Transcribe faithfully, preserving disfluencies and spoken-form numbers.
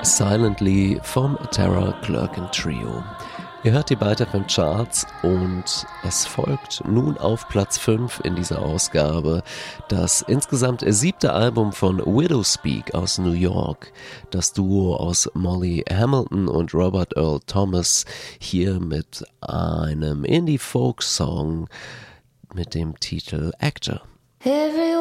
Silently vom Tara Clerkin Trio. Ihr hört die weiteren Charts und es folgt nun auf Platz fünf in dieser Ausgabe das insgesamt siebte Album von Widowspeak aus New York. Das Duo aus Molly Hamilton und Robert Earl Thomas hier mit einem Indie-Folk-Song mit dem Titel Actor.